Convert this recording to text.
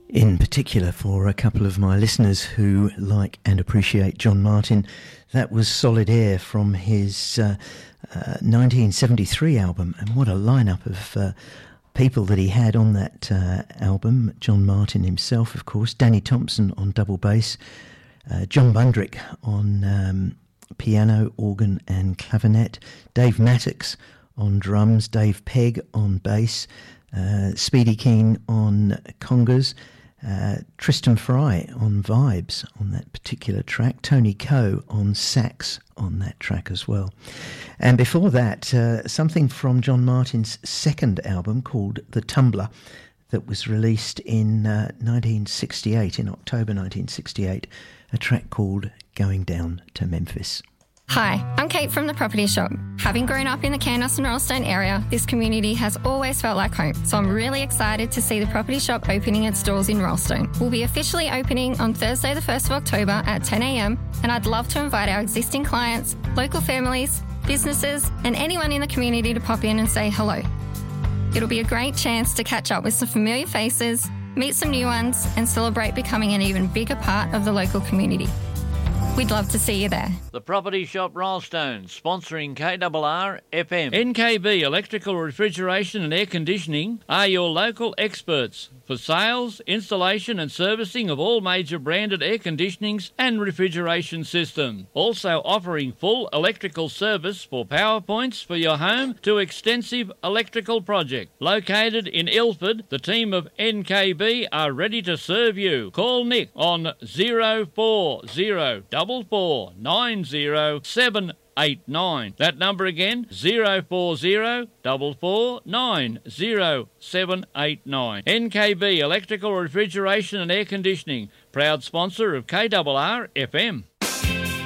In particular, for a couple of my listeners who like and appreciate John Martyn, that was Solid Air from his 1973 album. And what a lineup of people that he had on that album. John Martyn himself, of course, Danny Thompson on double bass, John Bundrick on piano, organ and clavinet, Dave Mattox on drums, Dave Pegg on bass, Speedy Keen on congas, Tristan Fry on vibes on that particular track, Tony Coe on sax on that track as well. And before that, something from John Martyn's second album called The Tumbler that was released in 1968, in October 1968, a track called Going Down to Memphis. Hi, I'm Kate from The Property Shop. Having grown up in the Candos and Rollstone area, this community has always felt like home, so I'm really excited to see The Property Shop opening its doors in Rollstone. We'll be officially opening on Thursday the 1st of October at 10 a.m, and I'd love to invite our existing clients, local families, businesses, and anyone in the community to pop in and say hello. It'll be a great chance to catch up with some familiar faces, meet some new ones, and celebrate becoming an even bigger part of the local community. We'd love to see you there. The Property Shop Rollstone, sponsoring KRR FM. NKB Electrical Refrigeration and Air Conditioning are your local experts for sales, installation and servicing of all major branded air conditionings and refrigeration systems. Also offering full electrical service for power points for your home to extensive electrical project. Located in Ilford, the team of NKB are ready to serve you. Call Nick on 0404907089. That number again, 0404490789. NKB Electrical Refrigeration and Air Conditioning, proud sponsor of KRR FM.